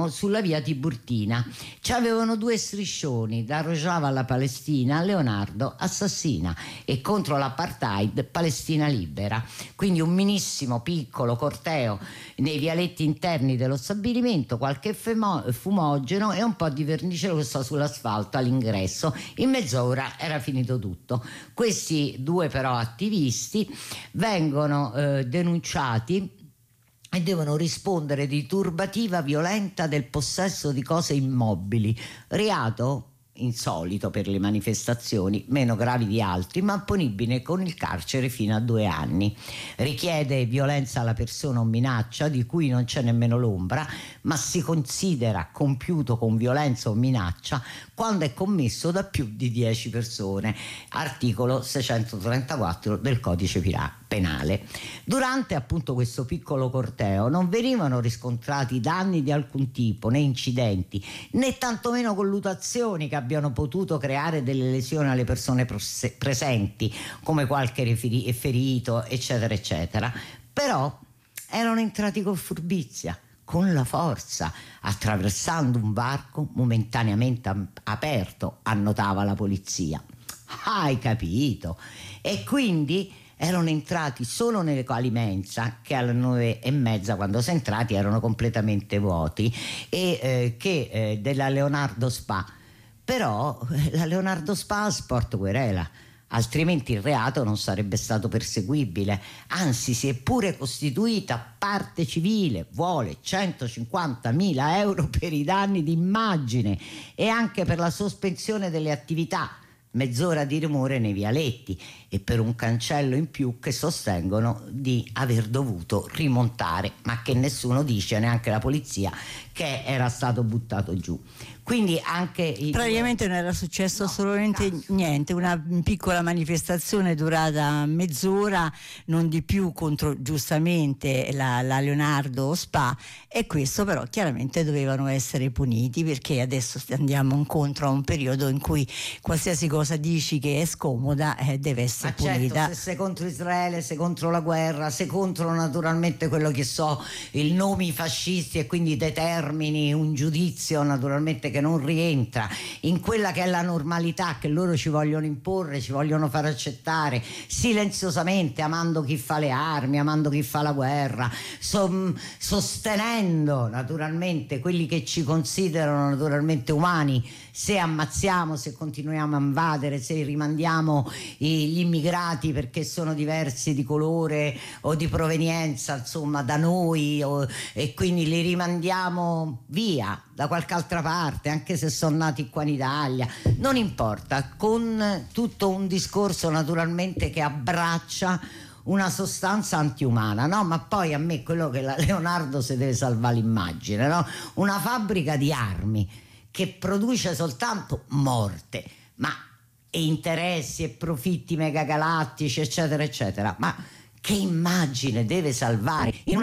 sulla via Tiburtina. C'avevano due striscioni: da Rojava alla Palestina, Leonardo assassina, e contro l'apartheid, Palestina libera. Quindi un minissimo piccolo corteo nei vialetti interni dello stabilimento, qualche fumogeno e un po' di vernice rossa sull'asfalto all'ingresso. In mezz'ora era finito tutto. Questi due però attivisti vengono denunciati e devono rispondere di turbativa violenta del possesso di cose immobili, reato insolito per le manifestazioni, meno gravi di altri, ma punibile con il carcere fino a 2 anni. Richiede violenza alla persona o minaccia di cui non c'è nemmeno l'ombra, ma si considera compiuto con violenza o minaccia quando è commesso da più di 10 persone, articolo 634 del codice penale. Durante appunto questo piccolo corteo non venivano riscontrati danni di alcun tipo, né incidenti, né tantomeno colluttazioni che abbiano potuto creare delle lesioni alle persone presenti, come qualche ferito, eccetera eccetera. Però erano entrati con furbizia, con la forza, attraversando un varco momentaneamente aperto, annotava la polizia. Hai capito? E quindi erano entrati solo nei locali mensa, che alle 9:30, quando sono entrati, erano completamente vuoti, e che della Leonardo Spa. Però la Leonardo Spa ha sport querela, altrimenti il reato non sarebbe stato perseguibile. Anzi, si è pure costituita parte civile, vuole 150.000 euro per i danni d'immagine e anche per la sospensione delle attività, mezz'ora di rumore nei vialetti e per un cancello in più che sostengono di aver dovuto rimontare, ma che nessuno dice, neanche la polizia, che era stato buttato giù. Quindi anche praticamente non era successo assolutamente niente, una piccola manifestazione durata mezz'ora, non di più, contro giustamente la Leonardo Spa, e questo però chiaramente dovevano essere puniti, perché adesso andiamo incontro a un periodo in cui qualsiasi cosa dici che è scomoda deve essere punita. Certo, se sei contro Israele, se contro la guerra, se contro naturalmente quello che so, il nomi fascisti, e quindi determini un giudizio naturalmente che non rientra in quella che è la normalità che loro ci vogliono imporre, ci vogliono far accettare silenziosamente, amando chi fa le armi, amando chi fa la guerra, sostenendo naturalmente quelli che ci considerano naturalmente umani, se ammazziamo, se continuiamo a invadere, se rimandiamo gli immigrati perché sono diversi di colore o di provenienza, insomma, da noi, e quindi li rimandiamo via da qualche altra parte, anche se sono nati qua in Italia, non importa, con tutto un discorso naturalmente che abbraccia una sostanza antiumana, no? Ma poi a me quello che la Leonardo si deve salvare l'immagine, no? Una fabbrica di armi che produce soltanto morte, ma e interessi e profitti megagalattici, eccetera eccetera, ma che immagine deve salvare in